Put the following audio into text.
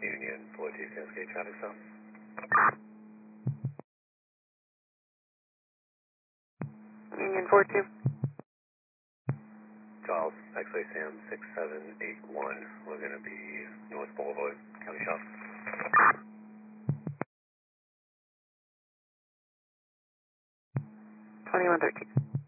Union 42 Cascade traffic stop. Union 42. Charles, X-Ray Sam 6781. We're going to be North Boulevard, County Shop. 2113.